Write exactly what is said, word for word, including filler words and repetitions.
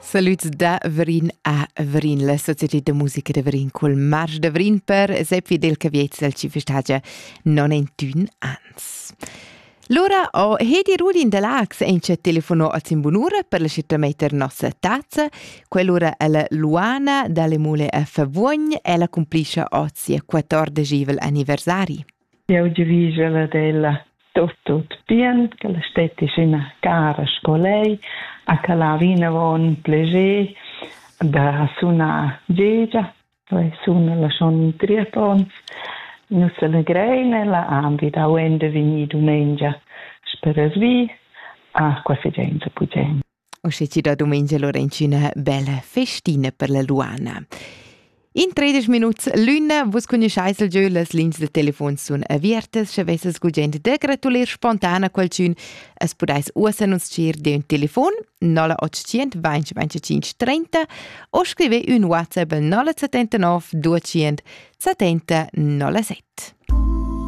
Saluts da Verin a Verin, la Società de Musica de Verin col Marsch de Verin per Sepp Fidel Caviez del ci festagia nonantun ans. L'ora o Hedi Rudin de l'Ax ence telefonò a Zimbunura per la città metter nostra tazza, quell'ora è la Luana dalle mule a Favogn e la complisce oggi quattordicesimo anniversari. Io giudice la della tot tot bien, che la stette è una cara scolei, a che la vina von plege da suna gegia, poi suna la son triapons, nu se la greine la ambita wende vini domenica speras vi a quasi gente pugen. O se ci da domenica Lorencina bella festina per la Luana. In tredici minuti l'una vos conosceis il giù las lins de telefon sun aviertes, se vesses gugent de gratulir spontana qualcun, es podais usa nos cer de un telefon nolla ottocento venti venticinque trenta o scrive un WhatsApp al nolla settantanove duecento settanta nolla sette.